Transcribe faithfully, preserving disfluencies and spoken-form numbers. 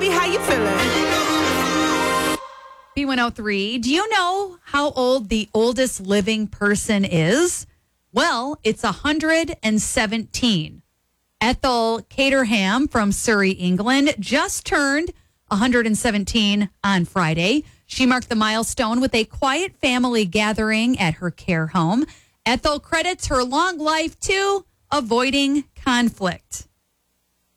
baby. How you feeling? B one oh three, do you know how old the oldest living person is? Well, it's one hundred seventeen. Ethel Caterham from Surrey, England, just turned one hundred seventeen on Friday. She marked the milestone with a quiet family gathering at her care home. Ethel credits her long life to avoiding conflict.